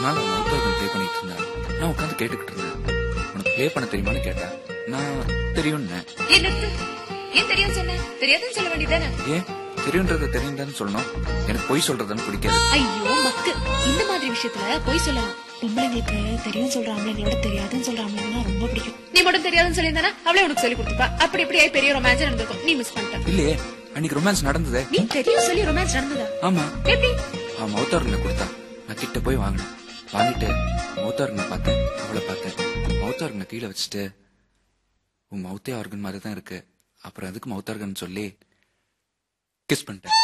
நான் மவுத் organ play பண்ணிட்டு இருந்தேன். நான் உட்காந்து கேட்டுக்கிட்டு இருந்தேன். உனக்கு ப்ளே பண்ண தெரியுமான்னு கேட்டேன். நான் தெரியும்னு. ஏன் தெரியும் சொன்ன? தெரியாதுன்னு சொல்ல வேண்டியதானே? ஏன் தெரியுன்றத தெரியுதான்னு சொல்லணும்? எனக்கு பொய் சொல்றதுன்னு பிடிக்காது. ஐயோ மக்கு, இந்த மாதிரி விஷயத்துல பொய் சொல்லலாம். பொம்பளைங்களுக்கு தெரியும் சொல்ற ஆம்பளைங்களோட தெரியாதுன்னு சொல்ற ஆம்பளைங்கன்னா ரொம்ப பிடிக்கும். நீ மட்டும் தெரியாதுன்னு சொல்லியிருந்தானா அவளே உனக்கு சொல்லி கொடுத்துப்பா. அப்படி இப்படி பெரிய ரொமான்ஸ் நடந்திருக்கும். நீ மிஸ் பண்ணிட்ட. இல்லையே, அன்னைக்கு ரொமான்ஸ் நடந்ததே. நீ தெரியும் சொல்லி ரொமான்ஸ் நடந்ததா? ஆமா. எப்படி? மவுத் ஆர்கனை கொடுத்தா. நான் கிட்ட போய் வாங்கினேன். வாங்கிட்டு மவுத் ஆர்கனை பார்த்தேன், அவளை பார்த்தேன். மவுத் ஆர்கனை கீழே வச்சுட்டு, உன் மவுத்தே ஆர்கன் மாதிரி தான் இருக்கு, அப்புறம் அதுக்கு மவுத் ஆர்கன் சொல்லி கிஸ் பண்ணிட்டேன்.